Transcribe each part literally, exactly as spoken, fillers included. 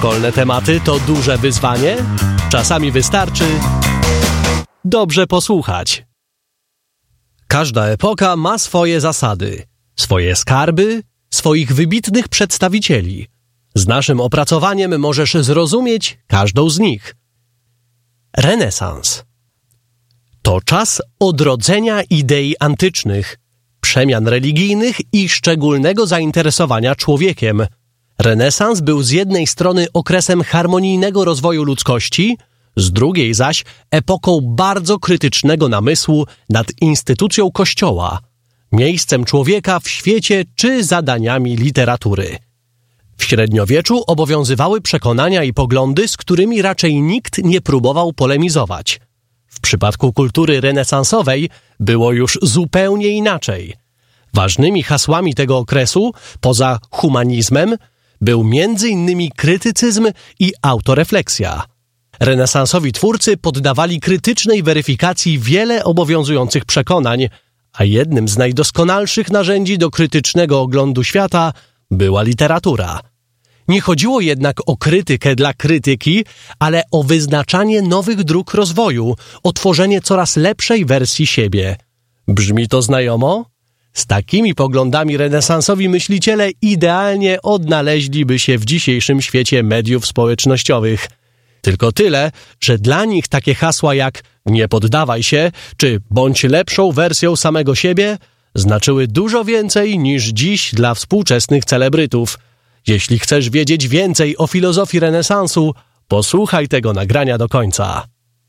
Szkolne tematy to duże wyzwanie? Czasami wystarczy dobrze posłuchać. Każda epoka ma swoje zasady, swoje skarby, swoich wybitnych przedstawicieli. Z naszym opracowaniem możesz zrozumieć każdą z nich. Renesans to czas odrodzenia idei antycznych, przemian religijnych i szczególnego zainteresowania człowiekiem. Renesans był z jednej strony okresem harmonijnego rozwoju ludzkości, z drugiej zaś epoką bardzo krytycznego namysłu nad instytucją Kościoła, miejscem człowieka w świecie czy zadaniami literatury. W średniowieczu obowiązywały przekonania i poglądy, z którymi raczej nikt nie próbował polemizować. W przypadku kultury renesansowej było już zupełnie inaczej. Ważnymi hasłami tego okresu, poza humanizmem, był między innymi krytycyzm i autorefleksja. Renesansowi twórcy poddawali krytycznej weryfikacji wiele obowiązujących przekonań, a jednym z najdoskonalszych narzędzi do krytycznego oglądu świata była literatura. Nie chodziło jednak o krytykę dla krytyki, ale o wyznaczanie nowych dróg rozwoju, o tworzenie coraz lepszej wersji siebie. Brzmi to znajomo? Z takimi poglądami renesansowi myśliciele idealnie odnaleźliby się w dzisiejszym świecie mediów społecznościowych. Tylko tyle, że dla nich takie hasła jak nie poddawaj się, czy bądź lepszą wersją samego siebie znaczyły dużo więcej niż dziś dla współczesnych celebrytów. Jeśli chcesz wiedzieć więcej o filozofii renesansu, posłuchaj tego nagrania do końca.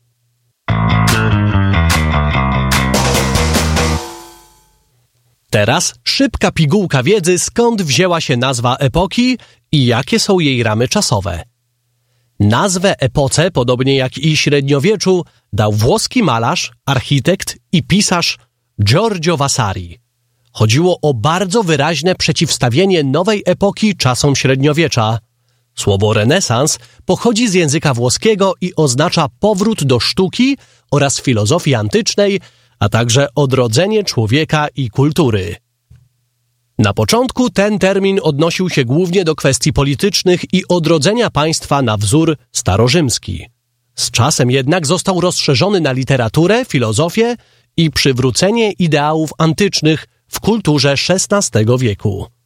Teraz szybka pigułka wiedzy, skąd wzięła się nazwa epoki i jakie są jej ramy czasowe. Nazwę epoce, podobnie jak i średniowieczu, dał włoski malarz, architekt i pisarz Giorgio Vasari. Chodziło o bardzo wyraźne przeciwstawienie nowej epoki czasom średniowiecza. Słowo renesans pochodzi z języka włoskiego i oznacza powrót do sztuki oraz filozofii antycznej, a także odrodzenie człowieka i kultury. Na początku ten termin odnosił się głównie do kwestii politycznych i odrodzenia państwa na wzór starorzymski. Z czasem jednak został rozszerzony na literaturę, filozofię i przywrócenie ideałów antycznych w kulturze szesnastego wieku.